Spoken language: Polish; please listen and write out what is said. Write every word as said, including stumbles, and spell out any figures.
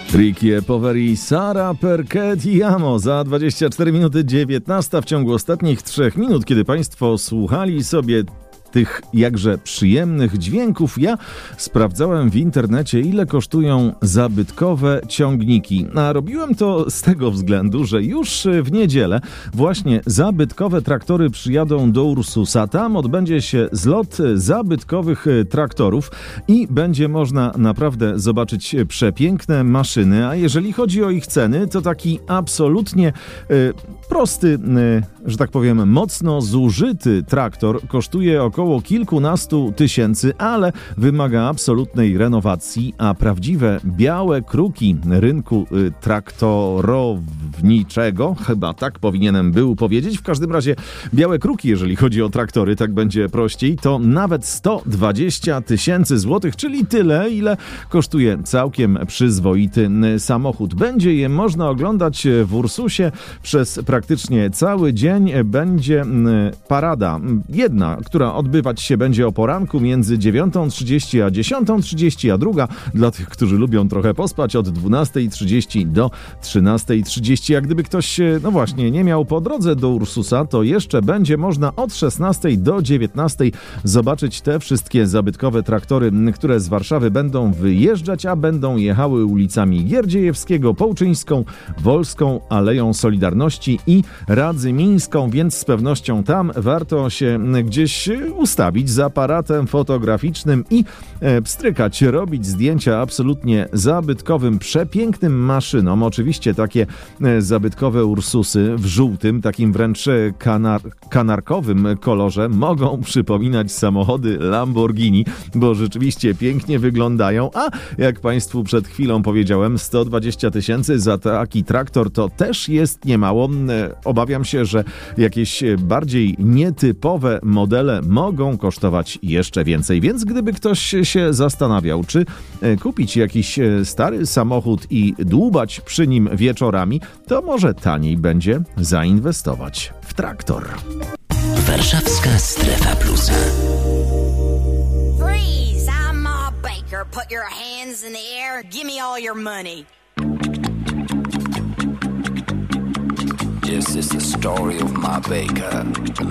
Ricky Poveri, Sara perché ti amo. Za dwadzieścia cztery minuty dziewiętnasta w ciągu ostatnich trzech minut, kiedy Państwo słuchali sobie tych jakże przyjemnych dźwięków, ja sprawdzałem w internecie, ile kosztują zabytkowe ciągniki. A robiłem to z tego względu, że już w niedzielę właśnie zabytkowe traktory przyjadą do Ursusa. Tam odbędzie się zlot zabytkowych traktorów i będzie można naprawdę zobaczyć przepiękne maszyny. A jeżeli chodzi o ich ceny, to taki absolutnie y, prosty, y, że tak powiem, mocno zużyty traktor kosztuje około kilkunastu tysięcy, ale wymaga absolutnej renowacji, a prawdziwe białe kruki rynku y, traktorowniczego, chyba tak powinienem był powiedzieć, w każdym razie białe kruki, jeżeli chodzi o traktory, tak będzie prościej, to nawet sto dwadzieścia tysięcy złotych, czyli tyle, ile kosztuje całkiem przyzwoity samochód. Będzie je można oglądać w Ursusie przez praktycznie cały dzień. Będzie parada jedna, która odbywać się będzie o poranku między dziewiątą trzydzieści a dziesiątą trzydzieści, a druga dla tych, którzy lubią trochę pospać, od dwunastą trzydzieści do trzynastą trzydzieści. A gdyby ktoś, no właśnie, nie miał po drodze do Ursusa, to jeszcze będzie można od szesnastej do dziewiętnastej zobaczyć te wszystkie zabytkowe traktory, które z Warszawy będą wyjeżdżać, a będą jechały ulicami Gierdziejewskiego, Połczyńską, Wolską, Aleją Solidarności i Radzymińską, więc z pewnością tam warto się gdzieś ustawić z aparatem fotograficznym i e, pstrykać, robić zdjęcia absolutnie zabytkowym, przepięknym maszynom. Oczywiście takie e, zabytkowe Ursusy w żółtym, takim wręcz kanar- kanarkowym kolorze mogą przypominać samochody Lamborghini, bo rzeczywiście pięknie wyglądają, a jak Państwu przed chwilą powiedziałem, sto dwadzieścia tysięcy za taki traktor to też jest niemało. E, obawiam się, że jakieś bardziej nietypowe modele mogą kosztować jeszcze więcej, więc gdyby ktoś się zastanawiał, czy kupić jakiś stary samochód i dłubać przy nim wieczorami, to może taniej będzie zainwestować w traktor. Warszawska Strefa Plusa. Freeze! I'm Ma Baker. Put your hands in the air. Give me all your money. This is the story of Ma Baker.